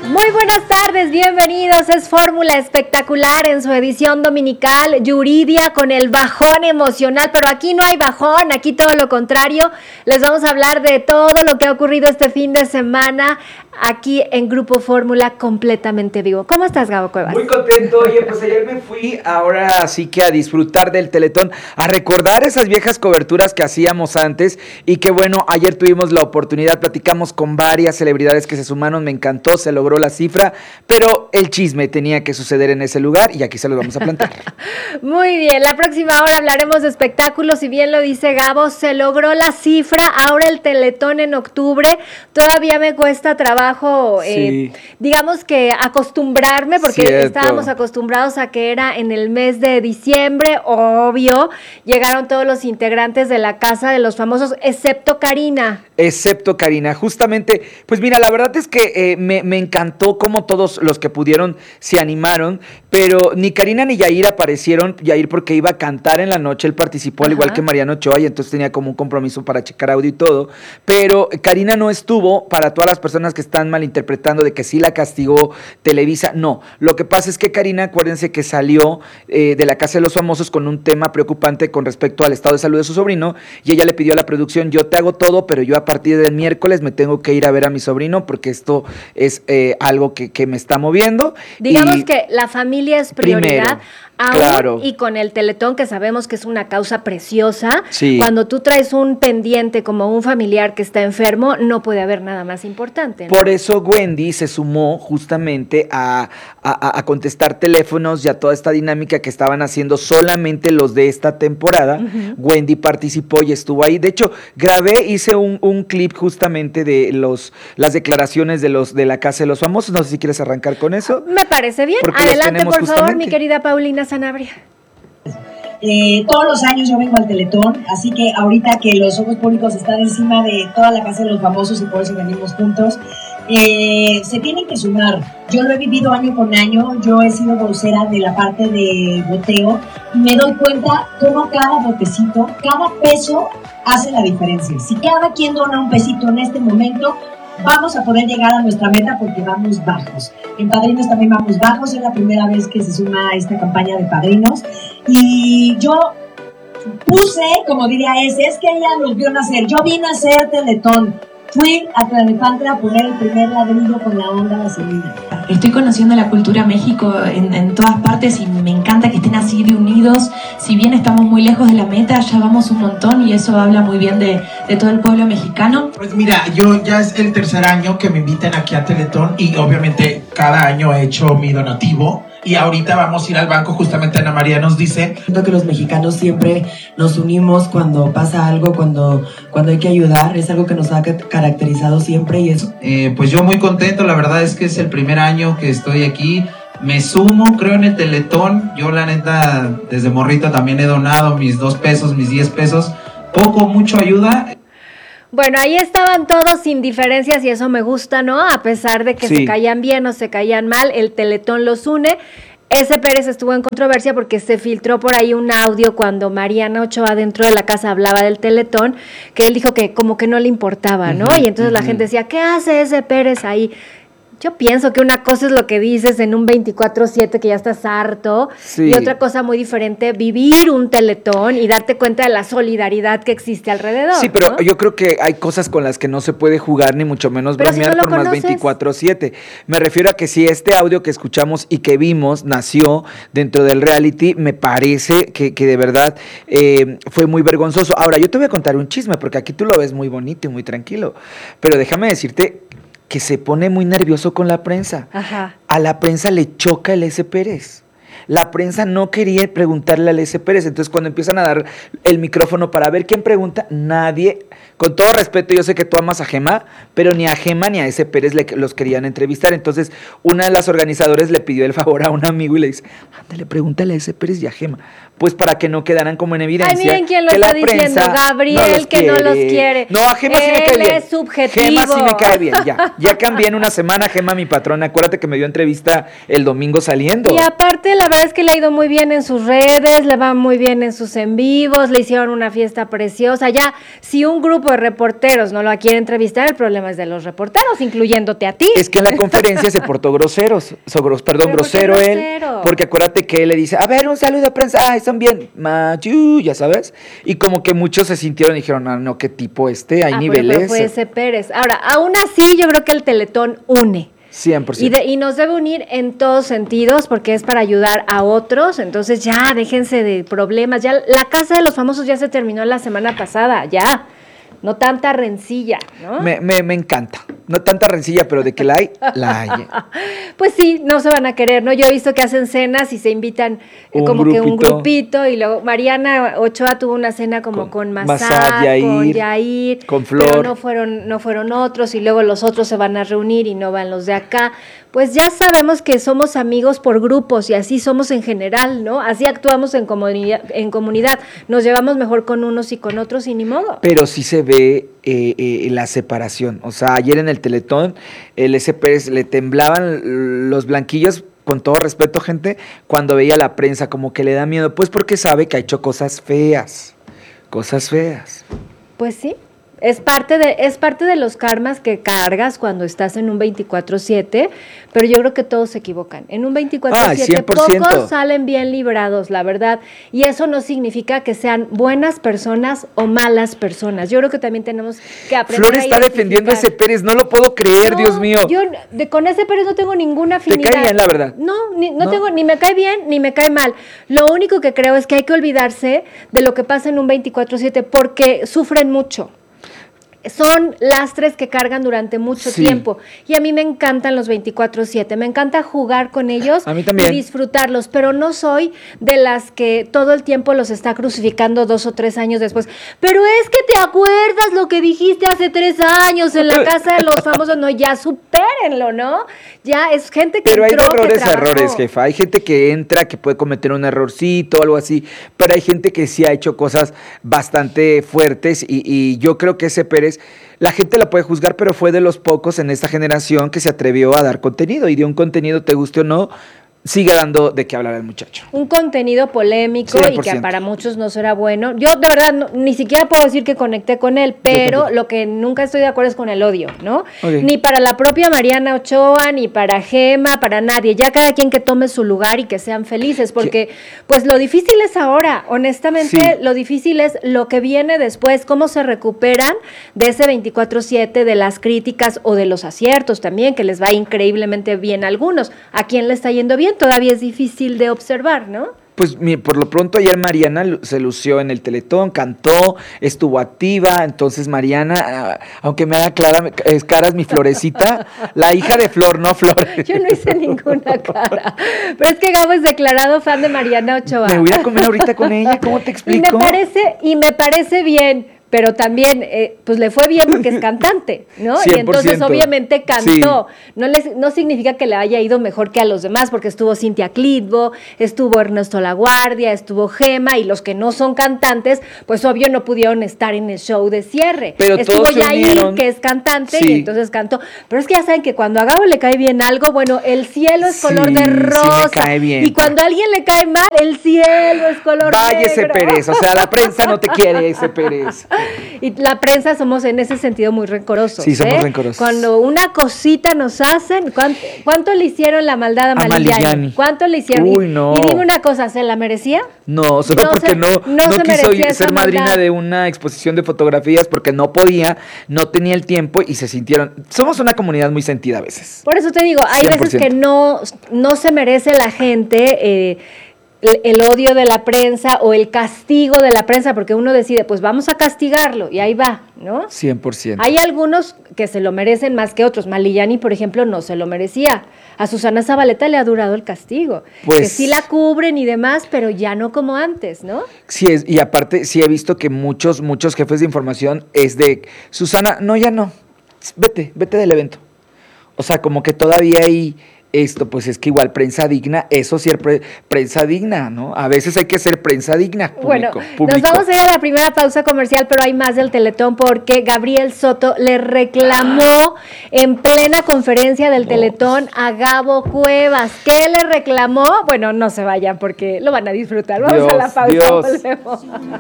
Muy buenas tardes, bienvenidos. Es Fórmula Espectacular en su edición dominical. Yuridia con el bajón emocional, pero aquí no hay bajón, aquí todo lo contrario. Les vamos a hablar de todo lo que ha ocurrido este fin de semana aquí en Grupo Fórmula completamente vivo. ¿Cómo estás, Gabo Cuevas? Muy contento. Oye, pues ayer me fui ahora sí que a disfrutar del Teletón, a recordar esas viejas coberturas que hacíamos antes y que bueno, ayer tuvimos la oportunidad, platicamos con varias celebridades que se sumaron, me encantó, se logró la cifra, pero el chisme tenía que suceder en ese lugar y aquí se los vamos a plantar. Muy bien, la próxima hora hablaremos de espectáculos, si bien lo dice Gabo, se logró la cifra, ahora el Teletón en octubre, todavía me cuesta trabajo, Sí. digamos que acostumbrarme, porque Cierto. estábamos acostumbrados a que era en el mes de diciembre, obvio, llegaron todos los integrantes de la Casa de los Famosos, excepto Karina. Excepto Karina, justamente, pues mira, la verdad es que me encantó cómo todos los que pudieron se animaron, pero ni Karina ni Yair aparecieron. Yair porque iba a cantar en la noche, él participó al igual que Mariano Ochoa y entonces tenía como un compromiso para checar audio y todo, pero Karina no estuvo. Para todas las personas que están malinterpretando de que sí la castigó Televisa, no, lo que pasa es que Karina, acuérdense que salió de la Casa de los Famosos con un tema preocupante con respecto al estado de salud de su sobrino y ella le pidió a la producción, yo te hago todo, pero yo a partir del miércoles me tengo que ir a ver a mi sobrino porque esto es algo que me está moviendo. Digamos que la familia es prioridad. Primero, aún, claro. y con el Teletón, que sabemos que es una causa preciosa, Sí. cuando tú traes un pendiente como un familiar que está enfermo, no puede haber nada más importante, ¿no? Por eso Wendy se sumó justamente a contestar teléfonos y a toda esta dinámica que estaban haciendo solamente los de esta temporada. Wendy participó y estuvo ahí. De hecho, hice un clip justamente de las declaraciones de la Casa de los Famosos. No sé si quieres arrancar con eso. Me parece bien. Porque las Adelante, tenemos por favor, justamente. mi querida Paulina Sanabria. Todos los años yo vengo al Teletón, así que ahorita que los ojos públicos están encima de toda la Casa de los Famosos y por eso venimos juntos, se tienen que sumar. Yo lo he vivido año con año, yo he sido vocera de la parte de boteo y me doy cuenta cómo cada botecito, cada peso hace la diferencia. Si cada quien dona un pesito en este momento, vamos a poder llegar a nuestra meta porque vamos bajos. En Padrinos también vamos bajos, es la primera vez que se suma a esta campaña de Padrinos. Y yo puse, como diría es que ella nos vio nacer. Yo vine a hacer Teletón. Fui a Tlalnepantla a poner el primer ladrillo con la onda vaselina. Estoy conociendo la cultura México en todas partes y me encanta que estén así de unidos. Si bien estamos muy lejos de la meta, ya vamos un montón y eso habla muy bien de todo el pueblo mexicano. Pues mira, yo ya es el tercer año que me invitan aquí a Teletón y obviamente cada año he hecho mi donativo. Y ahorita vamos a ir al banco, justamente Ana María nos dice. Siento que los mexicanos siempre nos unimos cuando pasa algo, cuando hay que ayudar, es algo que nos ha caracterizado siempre y eso. Pues yo muy contento, la verdad es que es el primer año que estoy aquí. Me sumo, creo en el Teletón. Yo la neta, desde morrito también he donado mis 2 pesos, mis 10 pesos. Poco, mucho ayuda. Bueno, ahí estaban todos sin diferencias y eso me gusta, ¿no? A pesar de que Sí. se caían bien o se caían mal, el Teletón los une. Ese Pérez estuvo en controversia porque se filtró por ahí un audio cuando Mariana Ochoa dentro de la casa hablaba del Teletón, que él dijo que como que no le importaba, ¿no? Y entonces la gente decía, ¿qué hace ese Pérez ahí? Yo pienso que una cosa es lo que dices en un 24/7 que ya estás harto, Sí. y otra cosa muy diferente, vivir un Teletón y darte cuenta de la solidaridad que existe alrededor. Sí, pero ¿no? yo creo que hay cosas con las que no se puede jugar, ni mucho menos Pero si bromear no lo por más conoces. 24/7. Me refiero a que si este audio que escuchamos y que vimos nació dentro del reality, me parece que de verdad fue muy vergonzoso. Ahora, yo te voy a contar un chisme, porque aquí tú lo ves muy bonito y muy tranquilo, pero déjame decirte que se pone muy nervioso con la prensa. Ajá. A la prensa le choca el S. Pérez. La prensa no quería preguntarle al S. Pérez, entonces cuando empiezan a dar el micrófono para ver quién pregunta, nadie, con todo respeto, yo sé que tú amas a Gema, pero ni a Gema ni a S. Pérez los querían entrevistar, entonces una de las organizadoras le pidió el favor a un amigo y le dice, ándale, pregúntale a S. Pérez y a Gema, pues para que no quedaran como en evidencia. Ay, miren quién lo que está la diciendo, prensa Gabriel, que no los quiere. No, a Gema sí me cae Él bien. es subjetivo. Gema sí me cae bien, ya cambié en una semana, Gema, mi patrona, acuérdate que me dio entrevista el domingo saliendo. Y aparte, la verdad es que le ha ido muy bien en sus redes, le va muy bien en sus en vivos, le hicieron una fiesta preciosa. Ya, si un grupo grupo de reporteros no lo quiere entrevistar, el problema es de los reporteros, incluyéndote a ti. Es que en la conferencia se portó grosero él, porque acuérdate que él le dice, a ver, un saludo a prensa, ay, son bien, machu, ya sabes, y como que muchos se sintieron y dijeron, no, qué tipo hay niveles. Pero fue ese Pérez. Ahora, aún así, yo creo que el Teletón une. 100%. Y nos debe unir en todos sentidos porque es para ayudar a otros, entonces ya déjense de problemas, ya la Casa de los Famosos ya se terminó la semana pasada, ya, no tanta rencilla, ¿no? Me encanta, no tanta rencilla, pero de que la hay. Pues sí, no se van a querer, ¿no? Yo he visto que hacen cenas y se invitan como que un grupito, y luego Mariana Ochoa tuvo una cena como con Massad, con Yair, con Flor. Pero no fueron otros, y luego los otros se van a reunir y no van los de acá. Pues ya sabemos que somos amigos por grupos y así somos en general, ¿no? Así actuamos en comunidad. Nos llevamos mejor con unos y con otros y ni modo. Pero sí se ve la separación. O sea, ayer en el Teletón, el S. Pérez le temblaban los blanquillos, con todo respeto, gente, cuando veía la prensa, como que le da miedo, pues porque sabe que ha hecho cosas feas. Pues sí. Es parte de los karmas que cargas cuando estás en un 24/7, pero yo creo que todos se equivocan. En un 24/7 pocos salen bien librados, la verdad, y eso no significa que sean buenas personas o malas personas. Yo creo que también tenemos que aprender Flor está defendiendo a ese Pérez, no lo puedo creer, no, Dios mío. Yo con ese Pérez no tengo ninguna afinidad. ¿Te cae bien, la verdad? No tengo, ni me cae bien, ni me cae mal. Lo único que creo es que hay que olvidarse de lo que pasa en un 24/7 porque sufren mucho. Son lastres que cargan durante mucho tiempo y a mí me encantan los 24/7, me encanta jugar con ellos y disfrutarlos, pero no soy de las que todo el tiempo los está crucificando 2 o 3 años después. Pero es que te acuerdas lo que dijiste hace 3 años en la Casa de los Famosos, no, ya supérenlo, ¿no? Ya es gente que pero entró, hay de errores a errores, jefa, hay gente que entra, que puede cometer un errorcito o algo así, pero hay gente que sí ha hecho cosas bastante fuertes y yo creo que ese Pérez, la gente la puede juzgar, pero fue de los pocos en esta generación que se atrevió a dar contenido y dio un contenido, te guste o no, sigue dando de qué hablar el muchacho. Un contenido polémico 100%. Y que para muchos no será bueno. Yo de verdad ni siquiera puedo decir que conecté con él, pero lo que nunca estoy de acuerdo es con el odio, ¿no? Okay. Ni para la propia Mariana Ochoa, ni para Gema, para nadie. Ya cada quien que tome su lugar y que sean felices, porque pues lo difícil es ahora, honestamente, lo difícil es lo que viene después, cómo se recuperan de ese 24/7, de las críticas o de los aciertos también, que les va increíblemente bien a algunos. ¿A quién le está yendo bien? Todavía es difícil de observar, ¿no? Pues por lo pronto ayer Mariana se lució en el Teletón, cantó, estuvo activa, entonces Mariana, aunque me haga caras mi Florecita, la hija de Flor, no Flor. Yo no hice ninguna cara, pero es que Gabo es declarado fan de Mariana Ochoa. Me voy a comer ahorita con ella, ¿cómo te explico? Y me parece bien. Pero también, pues le fue bien porque es cantante, ¿no? 100%. Y entonces obviamente cantó. Sí. No significa que le haya ido mejor que a los demás, porque estuvo Cintia Clitbo, estuvo Ernesto Laguardia, estuvo Gema, y los que no son cantantes, pues obvio no pudieron estar en el show de cierre. Pero estuvo Yair, que es cantante, y entonces cantó. Pero es que ya saben que cuando a Gabo le cae bien algo, bueno, el cielo es color de rosa. Sí me cae bien. Y cuando a alguien le cae mal, el cielo es color negro. Vaya ese Pérez, o sea, la prensa no te quiere, ese Pérez. Y la prensa somos en ese sentido muy rencorosos. Sí, somos rencorosos. Cuando una cosita nos hacen, ¿cuánto le hicieron la maldad a Malillani? ¿Cuánto le hicieron? Uy, no. Y dime una cosa, ¿se la merecía? No, solo porque no quiso ser madrina de una exposición de fotografías porque no podía, no tenía el tiempo y se sintieron... Somos una comunidad muy sentida a veces. Por eso te digo, hay 100%. Veces que no se merece la gente... el odio de la prensa o el castigo de la prensa, porque uno decide, pues vamos a castigarlo, y ahí va, ¿no? 100%. Hay algunos que se lo merecen más que otros. Malillani, por ejemplo, no se lo merecía. A Susana Zabaleta le ha durado el castigo. Pues, que sí la cubren y demás, pero ya no como antes, ¿no? Sí, y aparte sí he visto que muchos jefes de información es de, Susana, no, ya no, vete del evento. O sea, como que todavía hay... Esto, pues es que igual prensa digna, eso sí es prensa digna, ¿no? A veces hay que ser prensa digna. Público. Nos vamos a ir a la primera pausa comercial, pero hay más del Teletón porque Gabriel Soto le reclamó en plena conferencia del Teletón a Gabo Cuevas. ¿Qué le reclamó? Bueno, no se vayan porque lo van a disfrutar. Vamos a la pausa. Volvemos.